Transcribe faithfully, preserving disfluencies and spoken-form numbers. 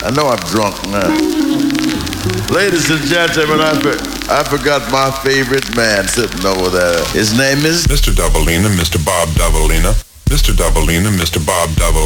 I know I'm drunk now. Ladies and gentlemen, I, for, I forgot my favorite man sitting over there. His name is Mister Doubleina, Mister Bob Doubleina, Mister Doubleina, Mister Bob Double.